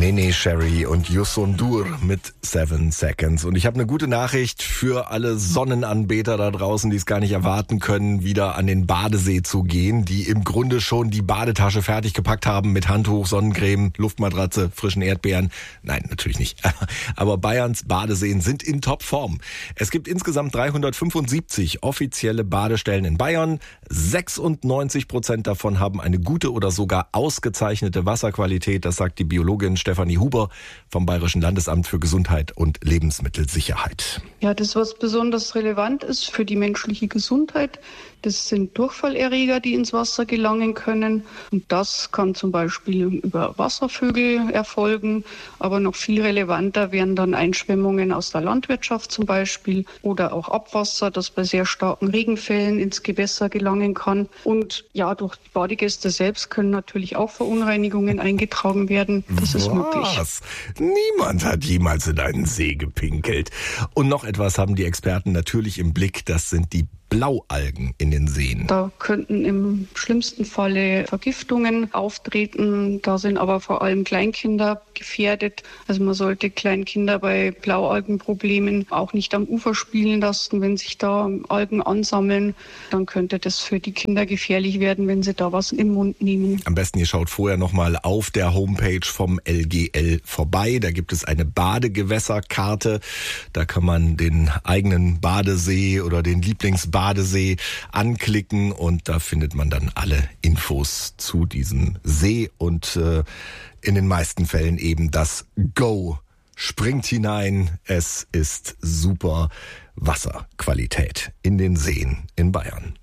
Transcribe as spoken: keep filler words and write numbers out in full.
Nene Sherry und Youssou N'Dour mit Seven Seconds. Und ich habe eine gute Nachricht für alle Sonnenanbeter da draußen, die es gar nicht erwarten können, wieder an den Badesee zu gehen, die im Grunde schon die Badetasche fertig gepackt haben mit Handtuch, Sonnencreme, Luftmatratze, frischen Erdbeeren. Nein, natürlich nicht. Aber Bayerns Badeseen sind in Topform. Es gibt insgesamt dreihundertfünfundsiebzig offizielle Badestellen in Bayern. sechsundneunzig Prozent davon haben eine gute oder sogar ausgezeichnete Wasserqualität. Das sagt die Biologin Stefanie Huber vom Bayerischen Landesamt für Gesundheit und Lebensmittelsicherheit. Ja, das, was besonders relevant ist für die menschliche Gesundheit, das sind Durchfallerreger, die ins Wasser gelangen können. Und das kann zum Beispiel über Wasservögel erfolgen. Aber noch viel relevanter wären dann Einschwemmungen aus der Landwirtschaft zum Beispiel oder auch Abwasser, das bei sehr starken Regenfällen ins Gewässer gelangen kann. Und ja, durch die Badegäste selbst können natürlich auch Verunreinigungen eingetragen werden. Das ist möglich. Was? Niemand hat jemals in einen See gepinkelt. Und noch etwas haben die Experten natürlich im Blick, das sind die Blaualgen in den Seen. Da könnten im schlimmsten Falle Vergiftungen auftreten. Da sind aber vor allem Kleinkinder gefährdet. Also man sollte Kleinkinder bei Blaualgenproblemen auch nicht am Ufer spielen lassen. Wenn sich da Algen ansammeln, dann könnte das für die Kinder gefährlich werden, wenn sie da was im Mund nehmen. Am besten ihr schaut vorher nochmal auf der Homepage vom L G L vorbei. Da gibt es eine Badegewässerkarte. Da kann man den eigenen Badesee oder den Lieblingsbadesee Badesee anklicken und da findet man dann alle Infos zu diesem See und äh, in den meisten Fällen eben das Go. Springt hinein, es ist super Wasserqualität in den Seen in Bayern.